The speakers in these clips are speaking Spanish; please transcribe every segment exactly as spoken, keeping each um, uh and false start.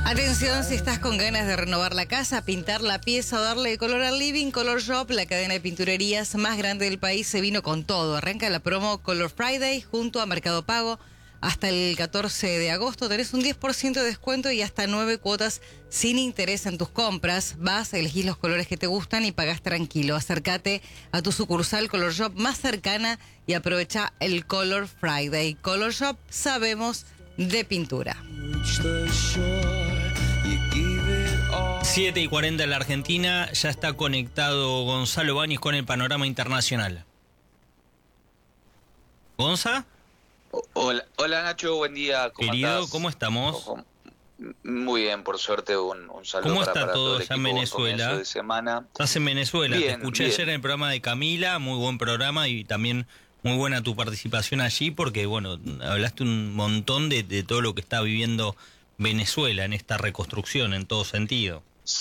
Atención, si estás con ganas de renovar la casa, pintar la pieza o darle color al living, Color Shop, la cadena de pinturerías más grande del país, se vino con todo. Arranca la promo Color Friday junto a Mercado Pago. Hasta el catorce de agosto tenés un diez por ciento de descuento y hasta nueve cuotas sin interés en tus compras. Vas, elegís los colores que te gustan y pagás tranquilo. Acércate a tu sucursal Color Shop más cercana y aprovecha el Color Friday. Color Shop, sabemos de pintura. siete y cuarenta en la Argentina, ya está conectado Gonzalo Báñez con el panorama internacional. ¿Gonza? Hola, hola Nacho, buen día. ¿Cómo Querido, andás? ¿Cómo estamos? Muy bien, por suerte, un, un saludo ¿Cómo para, está para todo, todo el allá en equipo, Venezuela? De semana. Estás en Venezuela, bien, te escuché bien. ayer en el programa de Camila, muy buen programa y también muy buena tu participación allí porque, bueno, hablaste un montón de, de todo lo que está viviendo Venezuela en esta reconstrucción en todo sentido.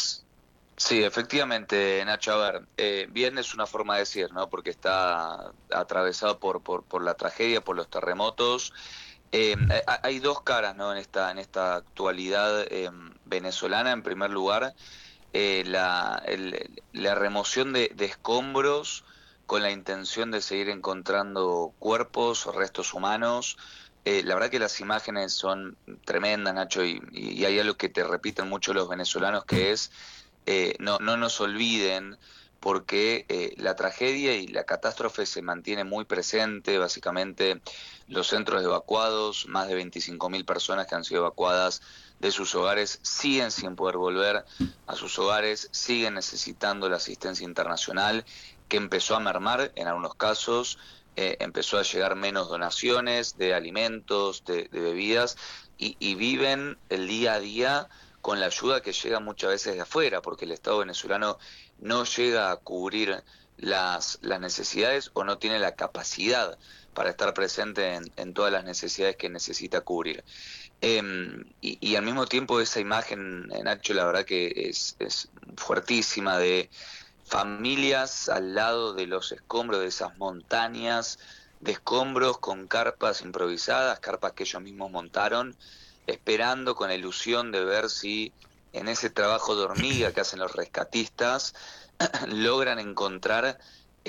Sí, efectivamente, Nacho, a ver, eh, bien es una forma de decir, ¿no? Porque está atravesado por, por, por la tragedia, por los terremotos. Eh, hay dos caras, ¿no? En esta, en esta actualidad eh, venezolana. En primer lugar, eh, la, el, la remoción de, de escombros con la intención de seguir encontrando cuerpos o restos humanos. Eh, la verdad que las imágenes son tremendas, Nacho, y, y hay algo que te repiten mucho los venezolanos, que es eh, no, no nos olviden, porque eh, la tragedia y la catástrofe se mantiene muy presente. Básicamente los centros evacuados, más de veinticinco mil personas que han sido evacuadas de sus hogares, siguen sin poder volver a sus hogares, siguen necesitando la asistencia internacional, que empezó a mermar en algunos casos. Eh, empezó a llegar menos donaciones de alimentos, de, de bebidas, y, y viven el día a día con la ayuda que llega muchas veces de afuera, porque el Estado venezolano no llega a cubrir las, las necesidades o no tiene la capacidad para estar presente en, en todas las necesidades que necesita cubrir. Eh, y, y al mismo tiempo esa imagen, Nacho, la verdad que es, es fuertísima, de familias al lado de los escombros de esas montañas de escombros, con carpas improvisadas, carpas que ellos mismos montaron, esperando con la ilusión de ver si en ese trabajo de hormiga que hacen los rescatistas logran encontrar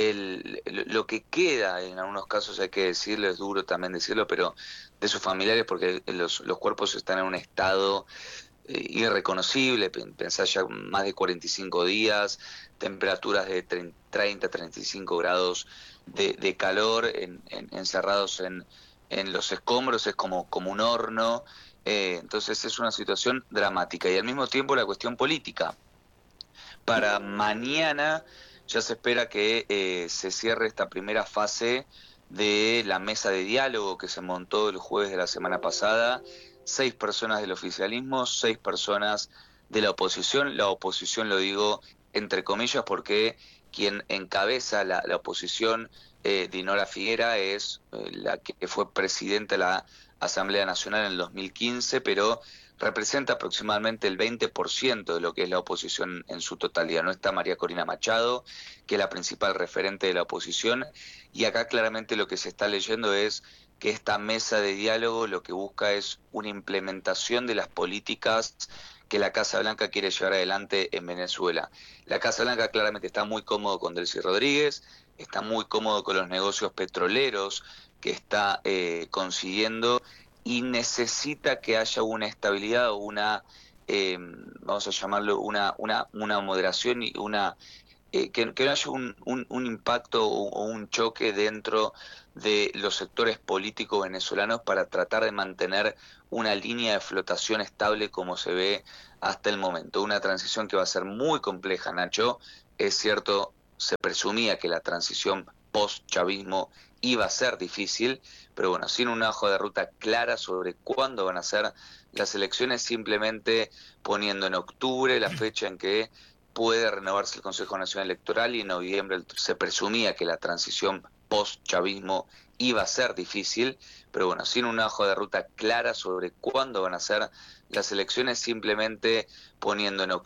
el, lo que queda. En algunos casos, hay que decirlo, es duro también decirlo, pero de sus familiares, porque los, los cuerpos están en un estado eh, irreconocible. Pensá ya más de cuarenta y cinco días, temperaturas de treinta, treinta y cinco grados de, de calor, en, en, encerrados en, en los escombros, es como, como un horno. Eh, entonces es una situación dramática. Y al mismo tiempo la cuestión política. Para mañana ya se espera que eh, se cierre esta primera fase de la mesa de diálogo que se montó el jueves de la semana pasada. Seis personas del oficialismo, seis personas de la oposición. La oposición lo digo entre comillas porque quien encabeza la, la oposición, eh, Dinora Figuera, es eh, la que fue presidenta de la Asamblea Nacional en el dos mil quince, pero representa aproximadamente el veinte por ciento de lo que es la oposición en su totalidad. No está María Corina Machado, que es la principal referente de la oposición, y acá claramente lo que se está leyendo es que esta mesa de diálogo lo que busca es una implementación de las políticas que la Casa Blanca quiere llevar adelante en Venezuela. La Casa Blanca claramente está muy cómodo con Delcy Rodríguez, está muy cómodo con los negocios petroleros que está eh, consiguiendo, y necesita que haya una estabilidad o una, eh, vamos a llamarlo, una, una, una moderación y una... Eh, que, que no haya un, un, un impacto o, o un choque dentro de los sectores políticos venezolanos para tratar de mantener una línea de flotación estable como se ve hasta el momento. Una transición que va a ser muy compleja, Nacho. Es cierto, se presumía que la transición post-chavismo iba a ser difícil, pero bueno, sin una hoja de ruta clara sobre cuándo van a ser las elecciones, simplemente poniendo en octubre la fecha en que puede renovarse el Consejo Nacional Electoral, y en noviembre se presumía que la transición post-chavismo iba a ser difícil, pero bueno, sin una hoja de ruta clara sobre cuándo van a ser las elecciones, simplemente poniendo en octubre